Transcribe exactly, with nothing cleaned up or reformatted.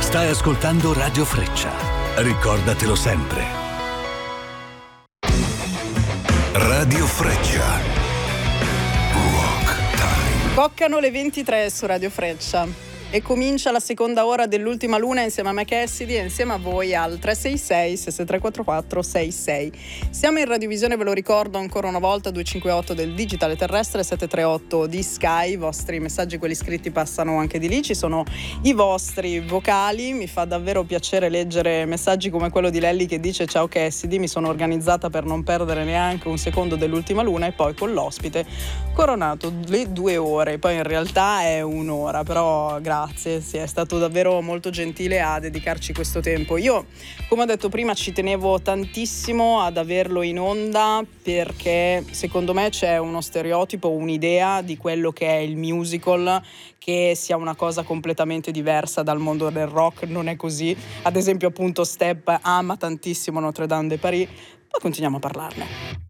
Stai ascoltando Radio Freccia. Ricordatelo sempre. Radio Freccia. Rock Time. Toccano le ventitré su Radio Freccia e comincia la seconda ora dell'ultima luna insieme a me Cassidy e insieme a voi al tre sei sei sei sei tre quattro quattro sei sei. Siamo in radiovisione, ve lo ricordo ancora una volta, due cinque otto del digitale terrestre, sette tre otto di Sky. I vostri messaggi, quelli scritti, passano anche di lì, ci sono i vostri vocali. Mi fa davvero piacere leggere messaggi come quello di Lelly che dice: ciao Cassidy, mi sono organizzata per non perdere neanche un secondo dell'ultima luna e poi con l'ospite coronato le due ore, poi in realtà è un'ora, però grazie. Grazie, sì, è stato davvero molto gentile a dedicarci questo tempo. Io, come ho detto prima, ci tenevo tantissimo ad averlo in onda perché secondo me c'è uno stereotipo, un'idea di quello che è il musical che sia una cosa completamente diversa dal mondo del rock. Non è così. Ad esempio, appunto, Step ama tantissimo Notre Dame de Paris. Poi continuiamo a parlarne.